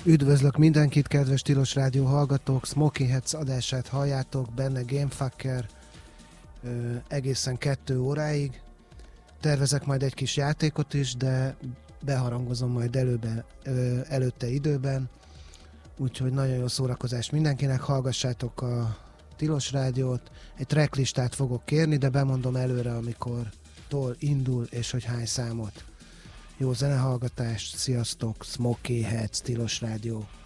Üdvözlök mindenkit, kedves Tilos Rádió hallgatók! Smoky Heads adását halljátok, benne Gamefucker egészen 2 óráig. Tervezek majd egy kis játékot is, de beharangozom majd előtte időben. Úgyhogy nagyon jó szórakozás mindenkinek, hallgassátok a Tilos Rádiót. Egy tracklistát fogok kérni, de bemondom előre, amikor indul és hogy hány számot. Jó zenehallgatást, sziasztok, Smoky Heads, Tilos Rádió.